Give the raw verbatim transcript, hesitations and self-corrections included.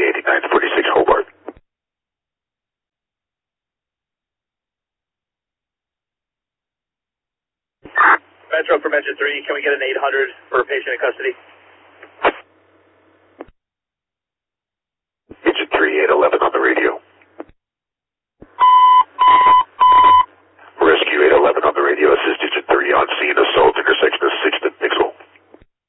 eighty-nine forty-six Hobart. Metro from Engine three, can we get an eight hundred for a patient in custody? Engine three, eight eleven on the radio.